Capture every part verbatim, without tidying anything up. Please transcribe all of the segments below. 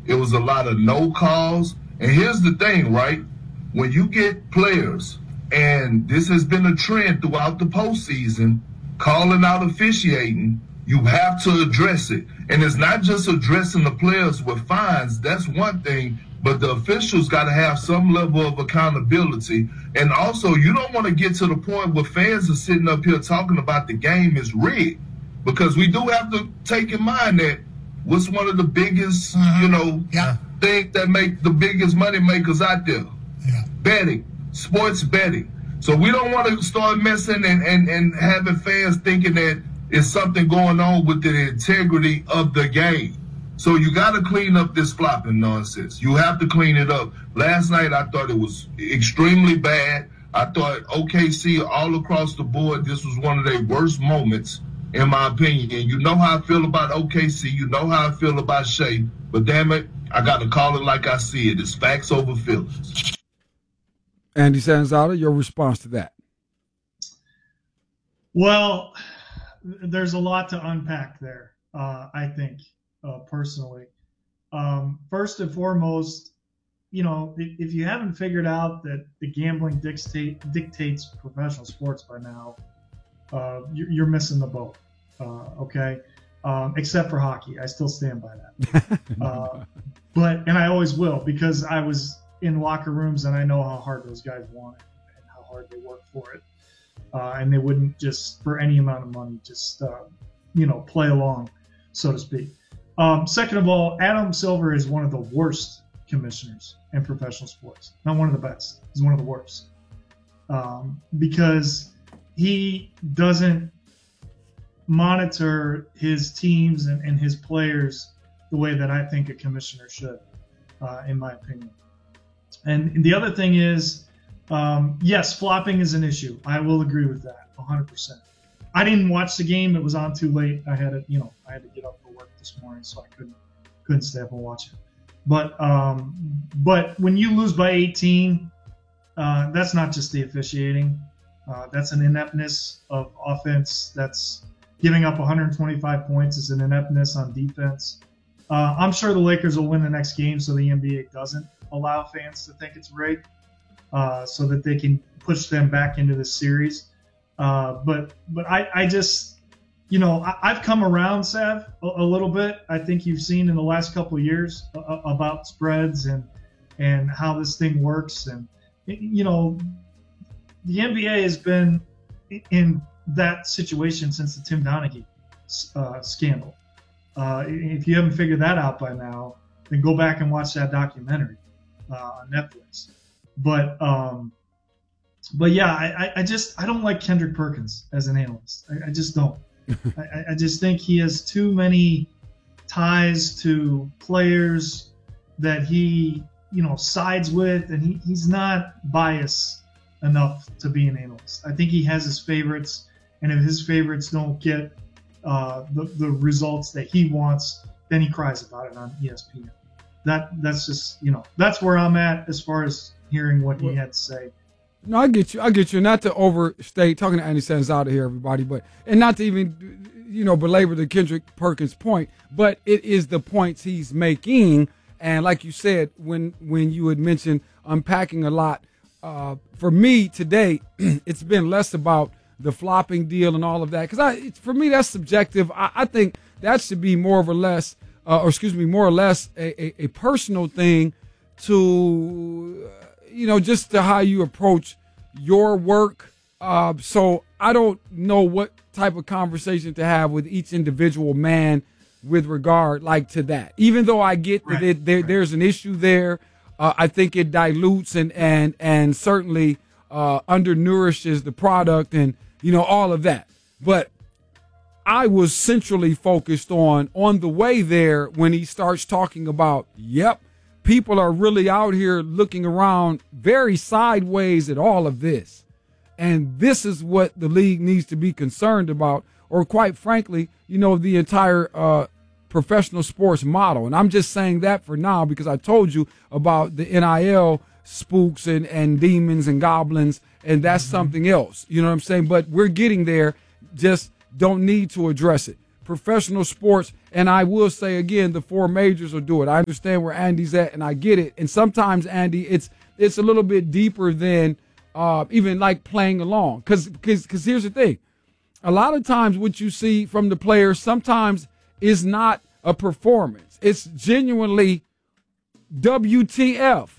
It was a lot of no calls. And here's the thing, right? When you get players, and this has been a trend throughout the postseason, calling out officiating, you have to address it. And it's not just addressing the players with fines. That's one thing. But the officials got to have some level of accountability. And also, you don't want to get to the point where fans are sitting up here talking about the game is rigged. Because we do have to take in mind that what's one of the biggest, uh-huh. you know, yeah. things that make the biggest money makers out there. Yeah. Betting, sports betting. So we don't want to start messing and, and, and having fans thinking that it's something going on with the integrity of the game. So you got to clean up this flopping nonsense. You have to clean it up. Last night I thought it was extremely bad. I thought O K C all across the board, this was one of their worst moments, in my opinion. And you know how I feel about O K C. You know how I feel about Shea. But damn it, I got to call it like I see it. It's facts over feelings. Andy Sanzada, your response to that? Well, there's a lot to unpack there, uh, I think. Uh, personally, um, first and foremost, you know, if, if you haven't figured out that the gambling dictate, dictates professional sports by now, uh, you're, you're missing the boat. Uh, okay, um, except for hockey, I still stand by that. uh, but and I always will, because I was in locker rooms and I know how hard those guys want it and how hard they work for it, uh, and they wouldn't just for any amount of money just uh, you know play along, so to speak. Um, second of all, Adam Silver is one of the worst commissioners in professional sports. Not one of the best. He's one of the worst. Um, because he doesn't monitor his teams and, and his players the way that I think a commissioner should, uh, in my opinion. And the other thing is, um, yes, flopping is an issue. I will agree with that one hundred percent. I didn't watch the game. It was on too late. I had to, you know, I had to get up for work this morning, so I couldn't couldn't stay up and watch it. But um, but when you lose by eighteen, uh, that's not just the officiating. Uh, that's an ineptness of offense. That's giving up one hundred twenty-five points is an ineptness on defense. Uh, I'm sure the Lakers will win the next game, so the N B A doesn't allow fans to think it's rigged, uh, so that they can push them back into the series. Uh, but but I, I just, you know, I, I've come around, Sav, a, a little bit. I think you've seen in the last couple of years uh, about spreads and and how this thing works. And, you know, the N B A has been in that situation since the Tim Donaghy uh, scandal. Uh, if you haven't figured that out by now, then go back and watch that documentary uh, on Netflix. But um, But yeah, I, I just I don't like Kendrick Perkins as an analyst. I, I just don't. I, I just think he has too many ties to players that he you know sides with, and he, he's not biased enough to be an analyst. I think he has his favorites, and if his favorites don't get uh, the the results that he wants, then he cries about it on E S P N. That that's just you know that's where I'm at as far as hearing what he had to say. No, I get you. I get you. Not to overstate, talking to Andy Sanzada here, everybody, but and not to even, you know, belabor the Kendrick Perkins point, but it is the points he's making. And like you said, when when you had mentioned unpacking a lot, uh, for me today, it's been less about the flopping deal and all of that, because I, it's, for me, that's subjective. I, I think that should be more or less, uh, or excuse me, more or less a, a, a personal thing to. Uh, you know, just to how you approach your work. Uh, so I don't know what type of conversation to have with each individual man with regard like to that. Even though I get right. that it, there, right. there's an issue there, uh, I think it dilutes and and and certainly uh, undernourishes the product and, you know, all of that. But I was centrally focused on on the way there when he starts talking about, yep, people are really out here looking around very sideways at all of this. And this is what the league needs to be concerned about, or quite frankly, you know, the entire uh, professional sports model. And I'm just saying that for now because I told you about the N I L spooks and, and demons and goblins, and that's mm-hmm. something else. You know what I'm saying? But we're getting there, just don't need to address it. Professional sports, And I will say again, the four majors will do it. I understand where Andy's at, and I get it. And sometimes, Andy, it's it's a little bit deeper than uh, even like playing along. Because because here's the thing. A lot of times what you see from the players sometimes is not a performance. It's genuinely W T F.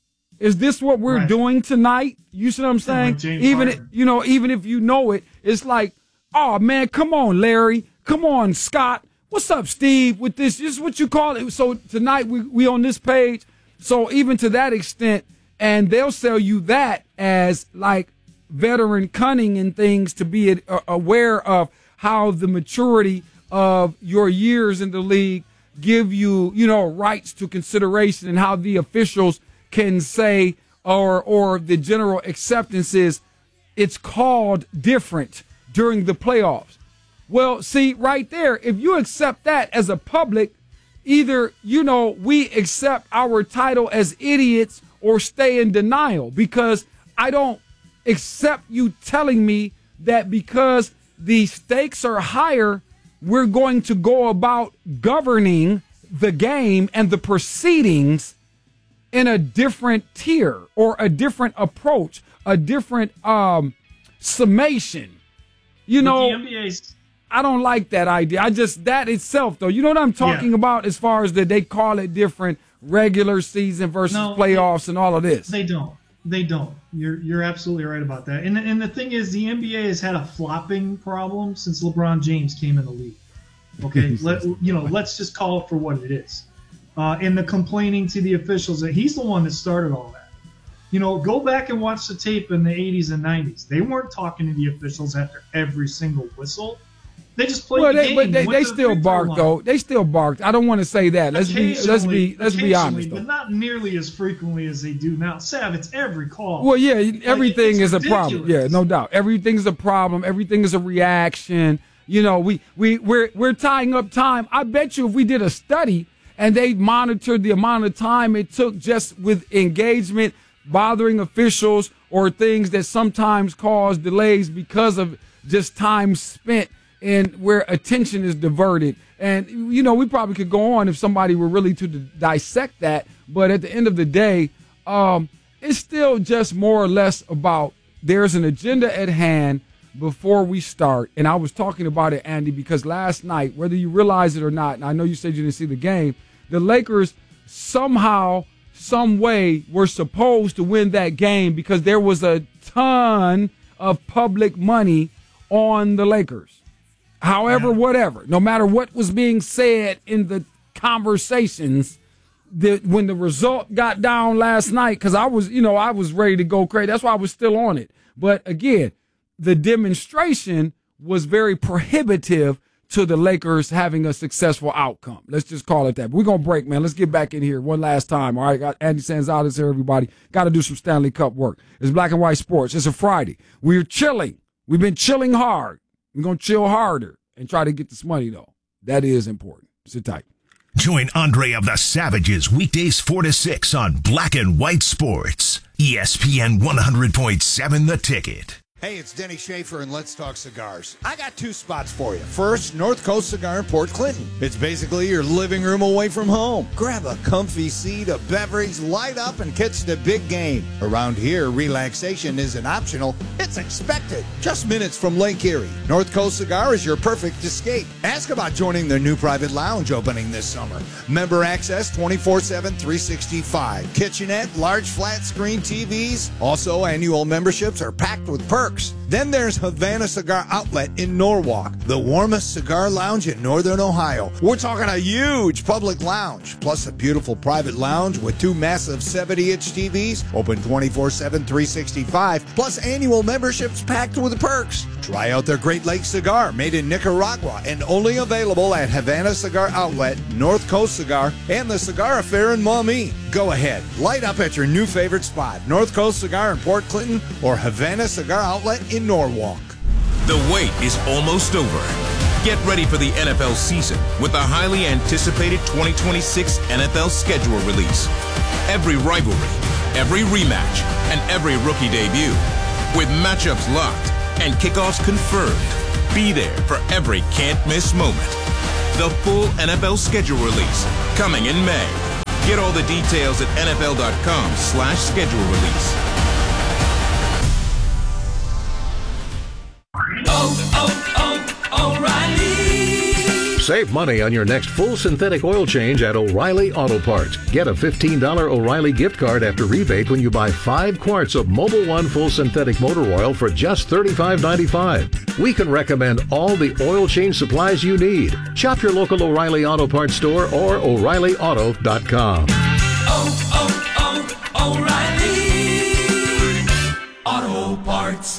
Is this what we're right. doing tonight? You see what I'm saying? Like even it, you know, even if you know it, it's like, oh man, come on, Larry, come on, Scott. What's up, Steve? With this, this is what you call it. So tonight we we on this page. So even to that extent, and they'll sell you that as like veteran cunning and things to be aware of how the maturity of your years in the league give you, you know, rights to consideration and how the officials can say or or the general acceptance is it's called different during the playoffs. Well, see, right there, if you accept that as a public, either, you know, we accept our title as idiots or stay in denial, because I don't accept you telling me that because the stakes are higher, we're going to go about governing the game and the proceedings in a different tier or a different approach, a different um, summation. You But know, the N B A's I don't like that idea. I just, that itself, though, you know what I'm talking Yeah. about as far as that they call it different regular season versus No, playoffs and all of this. They don't. They don't. You're you're absolutely right about that. And and the thing is, the N B A has had a flopping problem since LeBron James came in the league. Okay, let you know. Let's just call it for what it is. Uh, and the complaining to the officials that he's the one that started all that. You know, go back and watch the tape in the eighties and nineties. They weren't talking to the officials after every single whistle. They just played Well, the they, game. but they, went they to the still free throw bark line. though. They still barked. I don't want to say that. Let's be let's be let's be honest though. But not nearly as frequently as they do now. Sav, it's every call. Well, yeah, everything it's is a problem. ridiculous. Yeah, no doubt. Everything's a problem. Everything is a reaction. You know, we we we're we're tying up time. I bet you if we did a study and they monitored the amount of time it took just with engagement, bothering officials, or things that sometimes cause delays because of just time spent and where attention is diverted. And, you know, we probably could go on if somebody were really to d- dissect that. But at the end of the day, um, it's still just more or less about there's an agenda at hand before we start. And I was talking about it, Andy, because last night, whether you realize it or not, and I know you said you didn't see the game, the Lakers somehow, some way were supposed to win that game because there was a ton of public money on the Lakers. However, yeah. whatever, no matter what was being said in the conversations, the, when the result got down last night, because I was, you know, I was ready to go crazy. That's why I was still on it. But again, the demonstration was very prohibitive to the Lakers having a successful outcome. Let's just call it that. But we're going to break, man. Let's get back in here one last time. All right, got Andy Sanzales here, everybody. Got to do some Stanley Cup work. It's Black and White Sports. It's a Friday. We're chilling. We've been chilling hard. We're going to chill harder and try to get this money, though. That is important. Sit tight. Join Andre of the Savages weekdays four to six on Black and White Sports. E S P N one hundred point seven The Ticket. Hey, it's Denny Schaefer, and let's talk cigars. I got two spots for you. First, North Coast Cigar in Port Clinton. It's basically your living room away from home. Grab a comfy seat, a beverage, light up, and catch the big game. Around here, relaxation isn't optional. It's expected. Just minutes from Lake Erie. North Coast Cigar is your perfect escape. Ask about joining their new private lounge opening this summer. Member access twenty-four seven, three sixty-five. Kitchenette, large flat screen T Vs. Also, annual memberships are packed with perks. Then there's Havana Cigar Outlet in Norwalk, the warmest cigar lounge in Northern Ohio. We're talking a huge public lounge, plus a beautiful private lounge with two massive seventy inch T Vs, open twenty-four seven, three sixty-five, plus annual memberships packed with perks. Try out their Great Lakes cigar, made in Nicaragua and only available at Havana Cigar Outlet, North Coast Cigar, and the Cigar Affair in Maumee. Go ahead, light up at your new favorite spot, North Coast Cigar in Port Clinton or Havana Cigar Outlet in Norwalk. The wait is almost over. Get ready for the N F L season with the highly anticipated twenty twenty-six N F L schedule release. Every rivalry, every rematch, and every rookie debut. With matchups locked and kickoffs confirmed. Be there for every can't-miss moment. the full N F L schedule release, coming in May. Get all the details at nfl.com slash schedule release. Oh, oh, oh, O'Reilly! Save money on your next full synthetic oil change at O'Reilly Auto Parts. Get a fifteen dollars O'Reilly gift card after rebate when you buy five quarts of Mobil One full synthetic motor oil for just thirty-five ninety-five. We can recommend all the oil change supplies you need. Shop your local O'Reilly Auto Parts store or O'Reilly Auto dot com. Oh, oh, oh, O'Reilly Auto Parts.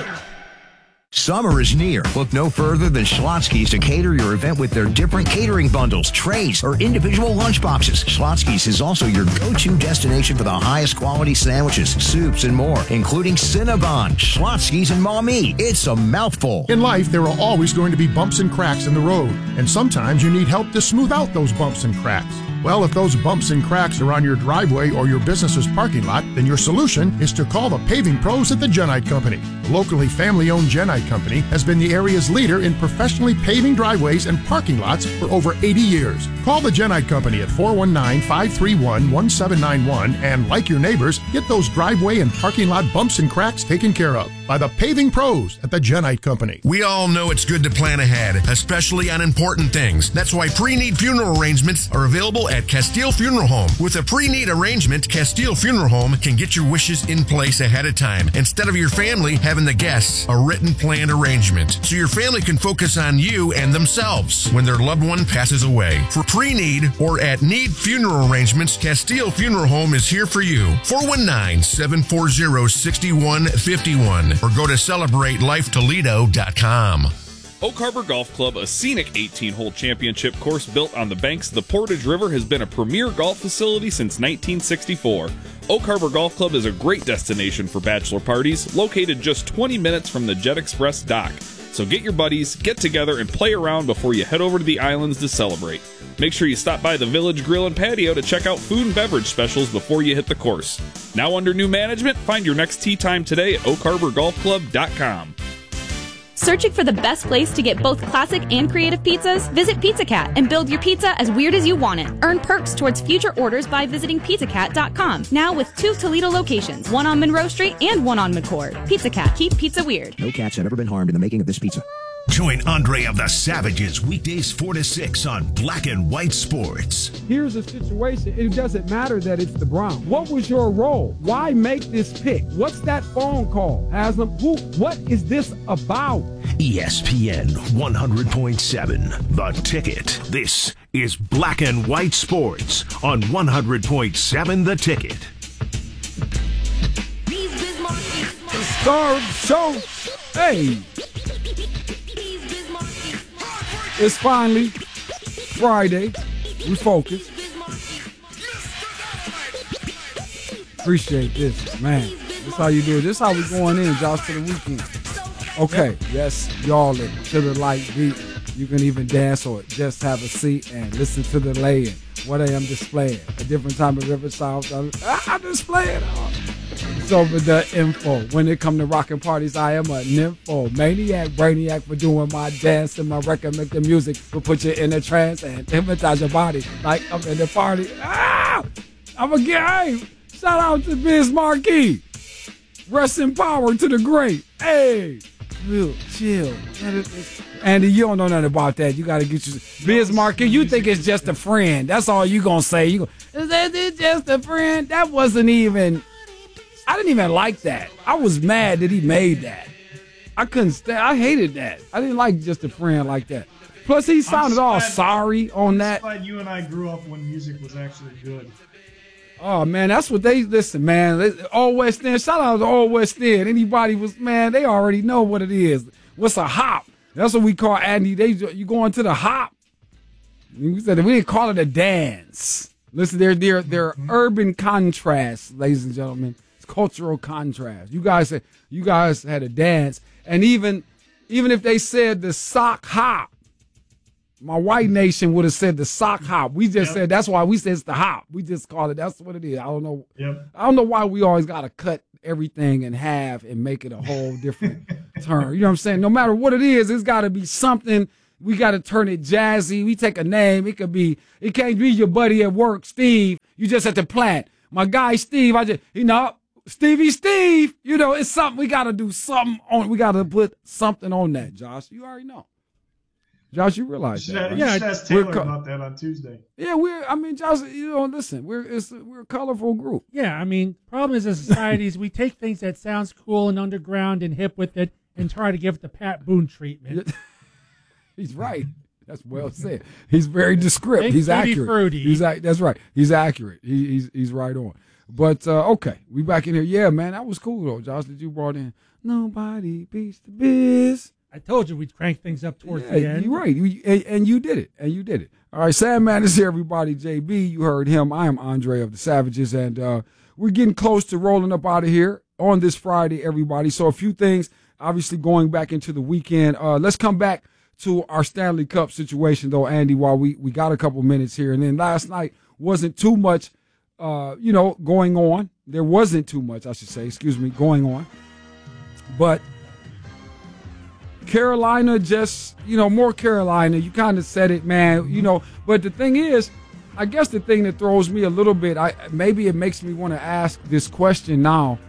Summer is near. Look no further than Schlotzsky's to cater your event with their different catering bundles, trays, or individual lunch boxes. Schlotzsky's is also your go-to destination for the highest quality sandwiches, soups, and more, including Cinnabon, Schlotzsky's, and Maumee. It's a mouthful. In life, there are always going to be bumps and cracks in the road, and sometimes you need help to smooth out those bumps and cracks. Well, if those bumps and cracks are on your driveway or your business's parking lot, then your solution is to call the paving pros at the Genite Company. The locally family-owned Genite Company has been the area's leader in professionally paving driveways and parking lots for over eighty years. Call the Genite Company at four one nine, five three one, one seven nine one and, like your neighbors, get those driveway and parking lot bumps and cracks taken care of by the paving pros at the Genite Company. We all know it's good to plan ahead, especially on important things. That's why pre-need funeral arrangements are available at Castile Funeral Home. With a pre-need arrangement, Castile Funeral Home can get your wishes in place ahead of time, instead of your family having the guests a written planned arrangement, so your family can focus on you and themselves when their loved one passes away. For pre-need or at need funeral arrangements, Castile Funeral Home is here for you. four one nine, seven four zero, six one five one or go to celebrate life toledo dot com. Oak Harbor Golf Club, a scenic eighteen-hole championship course built on the banks of the Portage River, has been a premier golf facility since nineteen sixty-four. Oak Harbor Golf Club is a great destination for bachelor parties, located just twenty minutes from the Jet Express dock. So get your buddies, get together, and play around before you head over to the islands to celebrate. Make sure you stop by the Village Grill and Patio to check out food and beverage specials before you hit the course. Now under new management, find your next tee time today at oak harbor golf club dot com. Searching for the best place to get both classic and creative pizzas? Visit Pizza Cat and build your pizza as weird as you want it. Earn perks towards future orders by visiting pizza cat dot com. Now with two Toledo locations, one on Monroe Street and one on McCord. Pizza Cat, keep pizza weird. No cats have ever been harmed in the making of this pizza. Join Andre of the Savages weekdays four to six on Black and White Sports. Here's a situation. It doesn't matter that it's the Browns. What was your role? Why make this pick? What's that phone call? Haslam, who? What is this about? E S P N one hundred point seven, The Ticket. This is Black and White Sports on one hundred point seven The Ticket. The star of the show. Hey. It's finally Friday. We focus. Appreciate this, man. This how you do it. This how we going in, Josh, to the weekend. Okay, yes, y'all to the light beat. You can even dance or just have a seat and listen to the laying. What I am displaying. A different time of River South. I display it all. So with the info. When it come to rockin' parties, I am a nympho. Maniac, brainiac for doing my dance and my record, make the music will put you in a trance and hypnotize your body like I'm in the party. Ah! I'm a guy. Shout out to Biz Marquis. Rest in power to the great. Hey. Chill, chill. Andy, you don't know nothing about that. You got to get your Biz Marquis. You think it's just a friend. That's all you going to say. You go, is that just a friend? That wasn't even... I didn't even like that. I was mad that he made that. I couldn't stand. I hated that. I didn't like just a friend like that. Plus, he sounded all sorry on I'm that. glad you and I grew up when music was actually good. Oh man, that's what they listen, man. They, All West End. Shout out to All West End. Anybody was man, they already know what it is. What's a hop? That's what we call Andy. They you going to the hop? We said we didn't call it a dance. Listen, they're they're they're mm-hmm. urban contrasts, ladies and gentlemen. Cultural contrast. You guys said you guys had a dance, and even even if they said the sock hop, my white nation would have said the sock hop. We just yep. said that's why we said it's the hop. We just call it. That's what it is. I don't know. Yep. I don't know why we always got to cut everything in half and make it a whole different term. You know what I'm saying? No matter what it is, it's got to be something we got to turn it jazzy. We take a name. It could be, it can't be your buddy at work, Steve. You just at the plant. My guy, Steve, I just, you know, Stevie Steve. You know, it's something, we got to do something on, we got to put something on that, Josh. You already know. Josh, you realize you that, should, right? You should ask Taylor co- about that on Tuesday. Yeah, we're, I mean, Josh, you know, listen, we're, it's, we're a colorful group. Yeah, I mean, problem is as societies, we take things that sounds cool and underground and hip with it and try to give it the Pat Boone treatment. He's right. That's well said. He's very descriptive. Big, he's fruity, accurate. fruity. He's ac- that's right. He's accurate. He, he's he's right on. But uh, okay, we back in here. Yeah, man, that was cool though, Josh. That you brought in. Nobody beats the biz. I told you we'd crank things up towards Yeah, the end. you're right. You, and, and you did it. And you did it. All right, Sandman is here, everybody. J B, you heard him. I am Andre of the Savages, and uh, we're getting close to rolling up out of here on this Friday, everybody. So a few things, obviously going back into the weekend. Uh, let's come back to our Stanley Cup situation, though, Andy, while we, we got a couple minutes here. And then last night wasn't too much, uh, you know, going on. There wasn't too much, I should say, excuse me, going on. But Carolina just, you know, more Carolina. You kind of said it, man, you know. But the thing is, I guess the thing that throws me a little bit, I maybe it makes me want to ask this question now.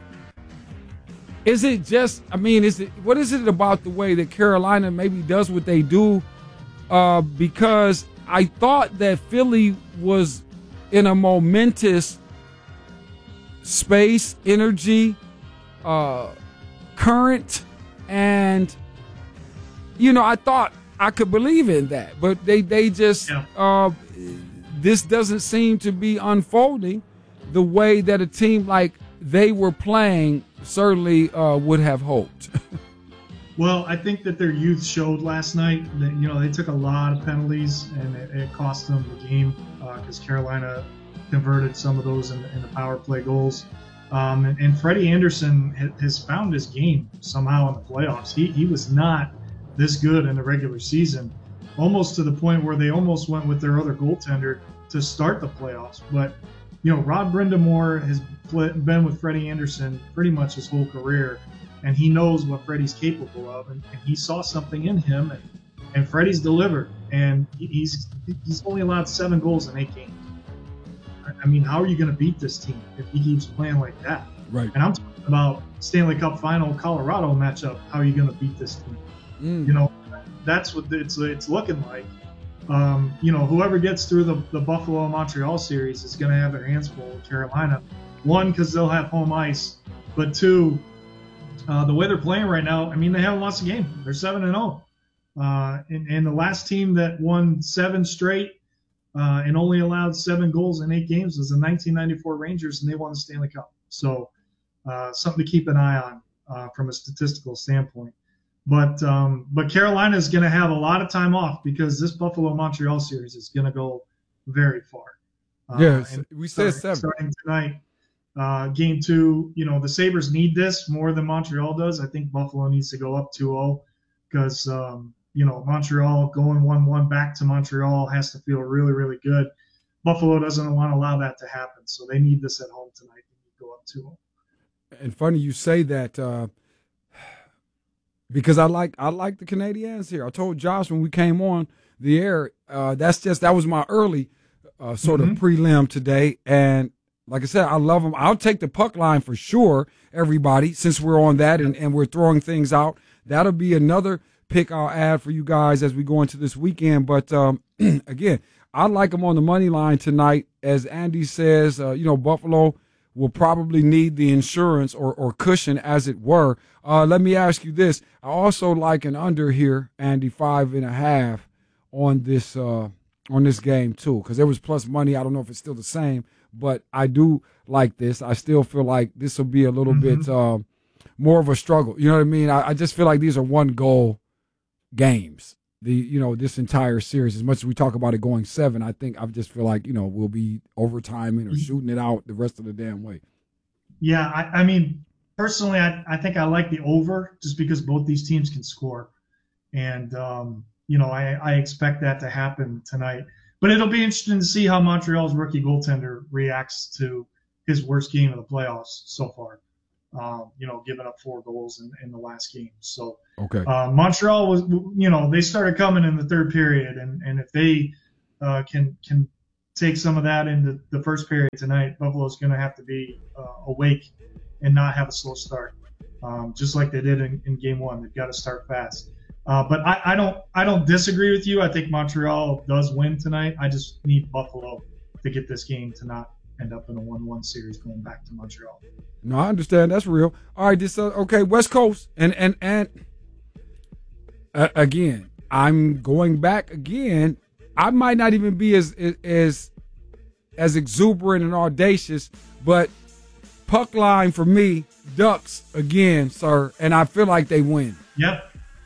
Is it just, I mean, is it, what is it about the way that Carolina maybe does what they do? Uh, because I thought that Philly was in a momentous space, energy, uh, current, and you know, I thought I could believe in that, but they, they just, yeah. uh, this doesn't seem to be unfolding the way that a team like they were playing certainly uh, would have hoped. Well, I think that their youth showed last night that, you know, they took a lot of penalties and it, it cost them the game because uh, Carolina converted some of those in, in the power play goals. Um, and, and Freddie Anderson ha- has found his game somehow in the playoffs. He, he was not this good in the regular season, almost to the point where they almost went with their other goaltender to start the playoffs. But, you know, Rod Brindamore has been with Freddie Anderson pretty much his whole career, and he knows what Freddie's capable of, and, and he saw something in him, and, and Freddie's delivered, and he's he's only allowed seven goals in eight games. I mean, how are you going to beat this team if he keeps playing like that? Right. And I'm talking about Stanley Cup Final Colorado matchup. How are you going to beat this team? Mm. You know, that's what it's it's looking like. Um, you know, whoever gets through the, the Buffalo-Montreal series is going to have their hands full with Carolina. One, because they'll have home ice, but two, uh, the way they're playing right now, I mean, they haven't lost a game. They're seven and zero, uh, and and the last team that won seven straight uh, and only allowed seven goals in eight games was the nineteen ninety-four Rangers, and they won the Stanley Cup. So uh, something to keep an eye on uh, from a statistical standpoint. But um, but Carolina is going to have a lot of time off because this Buffalo-Montreal series is going to go very far. Uh, yes, and we said starting, seven. Starting tonight, uh, game two, you know, the Sabres need this more than Montreal does. I think Buffalo needs to go up two oh because, um, you know, Montreal going one one back to Montreal has to feel really, really good. Buffalo doesn't want to allow that to happen, so they need this at home tonight. They need to go up two oh. And funny you say that, uh, because I like I like the Canadiens here. I told Josh when we came on the air, uh, that's just that was my early uh, sort mm-hmm. of prelim today. And like I said, I love them. I'll take the puck line for sure, everybody, since we're on that and, and we're throwing things out. That'll be another pick I'll add for you guys as we go into this weekend. But um, again, I like them on the money line tonight. As Andy says, uh, you know, Buffalo will probably need the insurance or, or cushion, as it were. Uh, let me ask you this. I also like an under here, Andy, five and a half on this uh, on this game, too, because there was plus money. I don't know if it's still the same, but I do like this. I still feel like this will be a little mm-hmm. bit uh, more of a struggle. You know what I mean? I, I just feel like these are one-goal games. The you know this entire series, as much as we talk about it going seven, I think I just feel like you know we'll be overtiming or shooting it out the rest of the damn way. Yeah, I, I mean personally, I, I think I like the over just because both these teams can score, and um, you know I, I expect that to happen tonight. But it'll be interesting to see how Montreal's rookie goaltender reacts to his worst game of the playoffs so far. um, you know, giving up four goals in, in the last game. So Okay. uh, Montreal was, you know, they started coming in the third period, and, and if they uh, can can take some of that into the first period tonight, Buffalo's going to have to be uh, awake and not have a slow start, um, just like they did in, in game one. They've got to start fast. Uh, but I, I don't I don't disagree with you. I think Montreal does win tonight. I just need Buffalo to get this game to not end up in a one one series going back to Montreal. No, I understand. That's real. All right, this uh, okay, West Coast. And, and, and uh, again, I'm going back again. I might not even be as as as exuberant and audacious, but puck line for me, Ducks again, sir, and I feel like they win. Yep.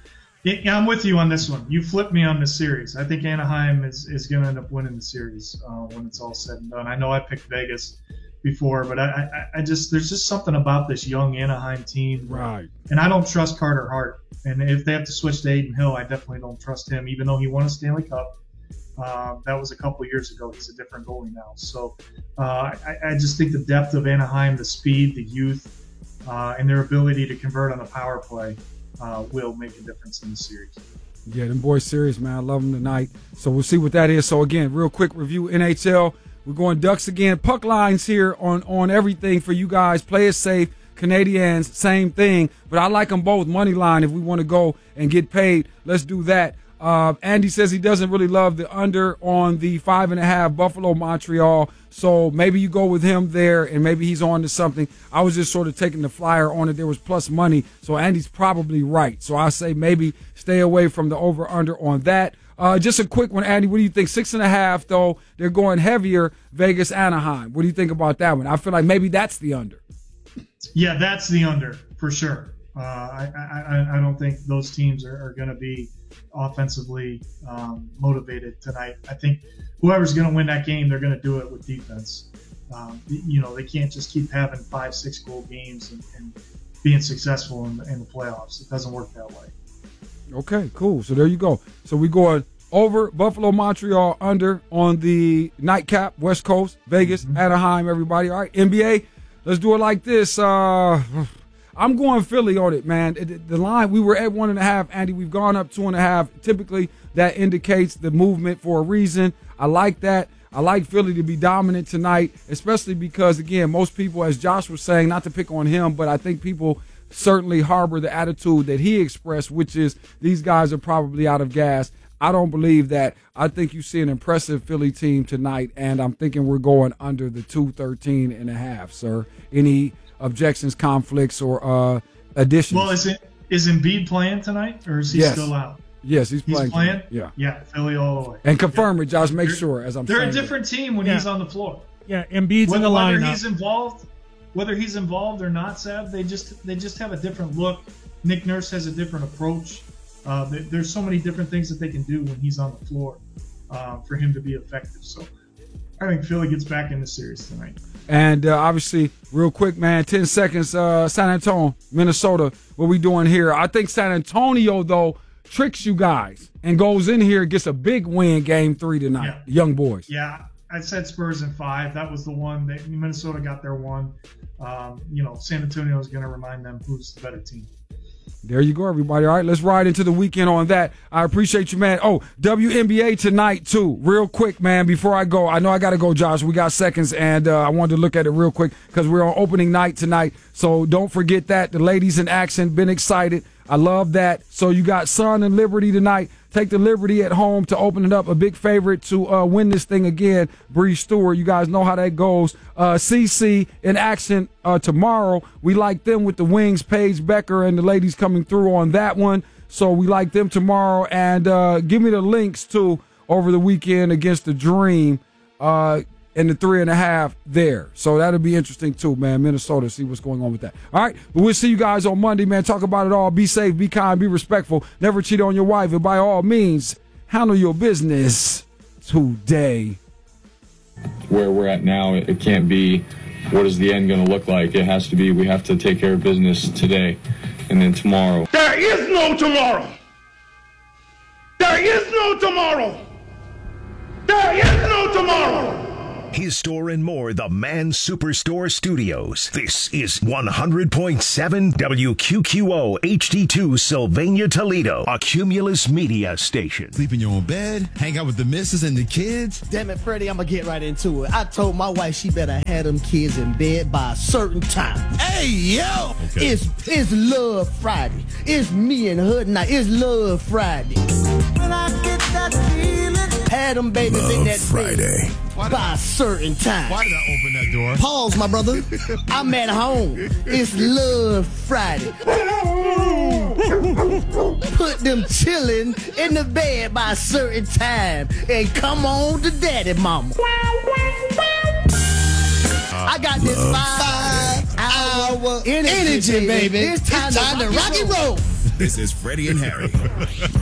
Yeah, I'm with you on this one. You flipped me on this series. I think Anaheim is, is going to end up winning the series uh, when it's all said and done. I know I picked Vegas before, but I, I, I just there's just something about this young Anaheim team. Right. And I don't trust Carter Hart. And if they have to switch to Aiden Hill, I definitely don't trust him, even though he won a Stanley Cup. Uh, that was a couple years ago. He's a different goalie now. So uh, I, I just think the depth of Anaheim, the speed, the youth, uh, and their ability to convert on the power play uh, will make a difference in the series. Yeah, them boys serious, man. I love them tonight. So we'll see what that is. So, again, real quick review, N H L. We're going Ducks again. Puck lines here on, on everything for you guys. Play it safe. Canadians, same thing. But I like them both. Money line, if we want to go and get paid, let's do that. Uh, Andy says he doesn't really love the under on the five and a half Buffalo Montreal. So maybe you go with him there, and maybe he's on to something. I was just sort of taking the flyer on it. There was plus money, so Andy's probably right. So I say maybe stay away from the over under on that. Uh, just a quick one, Andy. What do you think? Six and a half, though. They're going heavier. Vegas, Anaheim. What do you think about that one? I feel like maybe that's the under. Yeah, that's the under for sure. Uh, I, I I don't think those teams are, are going to be offensively um, motivated tonight. I think whoever's going to win that game, they're going to do it with defense. Um, you know, they can't just keep having five, six goal games and, and being successful in, in the playoffs. It doesn't work that way. Okay, cool. So there you go. So we going over Buffalo, Montreal, under on the nightcap, West Coast, Vegas, mm-hmm. Anaheim, everybody. All right, N B A, let's do it like this. Uh, I'm going Philly on it, man. The line, we were at one and a half, Andy. We've gone up two and a half. Typically, that indicates the movement for a reason. I like that. I like Philly to be dominant tonight, especially because, again, most people, as Josh was saying, not to pick on him, but I think people certainly harbor the attitude that he expressed, which is these guys are probably out of gas. I don't believe that. I think you see an impressive Philly team tonight, and I'm thinking we're going under the two thirteen and a half, sir. Any objections, conflicts, or uh, additions? Well, is it is Embiid playing tonight, or is he yes. still out? Yes, he's playing. He's playing? Yeah. Yeah, Philly all the way. And confirm yeah. it, Josh. Make they're, sure, as I'm they're saying. They're a different team when yeah. he's on the floor. Yeah, Embiid's whether, in the lineup. Whether he's involved, whether he's involved or not, Sav, they just they just have a different look. Nick Nurse has a different approach. Uh, there, there's so many different things that they can do when he's on the floor uh, for him to be effective. So I think Philly gets back in the series tonight. And uh, obviously, real quick, man, ten seconds, uh, San Antonio, Minnesota, what we doing here? I think San Antonio, though, tricks you guys and goes in here and gets a big win game three tonight. Yeah. Young boys. Yeah, I said Spurs in five. That was the one. That Minnesota got their one. Um, you know, San Antonio is going to remind them who's the better team. There you go, everybody. All right, let's ride into the weekend on that. I appreciate you, man. Oh, W N B A tonight, too. Real quick, man, before I go. I know I got to go, Josh. We got seconds, and uh, I wanted to look at it real quick because we're on opening night tonight. So don't forget that. The ladies in action, been excited. I love that. So you got Sun and Liberty tonight. Take the Liberty at home to open it up. A big favorite to uh, win this thing again, Bree Stewart. You guys know how that goes. Uh, C C in action uh, tomorrow. We like them with the wings, Paige Becker and the ladies coming through on that one. So we like them tomorrow. And uh, give me the links, too, over the weekend against the Dream uh, and the three and a half there. So that'll be interesting, too, man. Minnesota, see what's going on with that. All right, but we'll see you guys on Monday, man. Talk about it all. Be safe, be kind, be respectful. Never cheat on your wife. And by all means, handle your business today. Where we're at now, it can't be what is the end going to look like. It has to be we have to take care of business today and then tomorrow. There is no tomorrow. There is no tomorrow. There is no tomorrow. his store and more, the Man Superstore Studios. This is one hundred point seven W Q Q O H D two Sylvania, Toledo, a Cumulus Media station. Sleep in your own bed, hang out with the missus and the kids. Damn it, Freddie, I'm gonna get right into it. I told my wife she better have them kids in bed by a certain time. Hey, yo! Okay. It's, it's Love Friday. It's me and her tonight. It's Love Friday. When I get that feeling, had them babies Love in that Friday. bed by a certain time. Why did I open that door? Pause, my brother. I'm at home. It's Love Friday. Put them chillin' in the bed by a certain time and come on to daddy, mama. I got this five hour energy, energy, baby. It's time, it's time to, to rock and roll. This is Freddie and Harry.